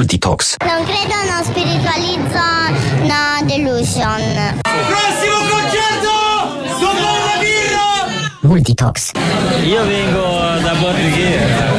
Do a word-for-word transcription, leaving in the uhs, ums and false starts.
Multitox. Non credo, non spiritualizzo, no delusion. Prossimo concerto! Dopo una birra! Multitox. Io vengo da Borghi.